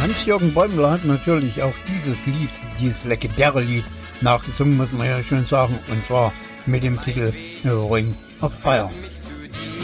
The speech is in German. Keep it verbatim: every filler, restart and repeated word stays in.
Hans-Jürgen Bäumler hat natürlich auch dieses Lied, dieses legendäre Lied, nachgesungen, muss man ja schön sagen, und zwar mit dem Titel Ring of Fire.